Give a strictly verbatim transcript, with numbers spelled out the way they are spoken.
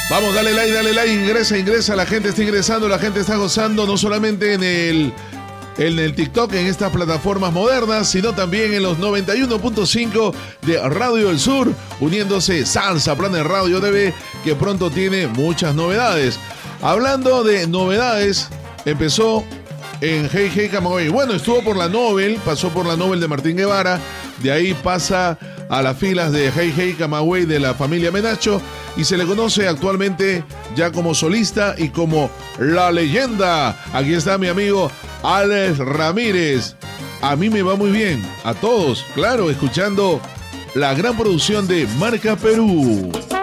Vamos, dale like, dale like, ingresa, ingresa, la gente está ingresando, la gente está gozando, no solamente en el, en el TikTok, en estas plataformas modernas, sino también en los noventa y uno punto cinco de Radio del Sur, uniéndose Salsa Planet Radio T V, que pronto tiene muchas novedades. Hablando de novedades, empezó en Hey Hey Camagüey. Bueno, estuvo por la Nobel, pasó por la Nobel de Martín Guevara, de ahí pasa a las filas de Hey Hey Camagüey de la familia Menacho y se le conoce actualmente ya como solista y como la leyenda. Aquí está mi amigo Alex Ramírez. A mí me va muy bien, a todos, claro, escuchando la gran producción de Marca Perú.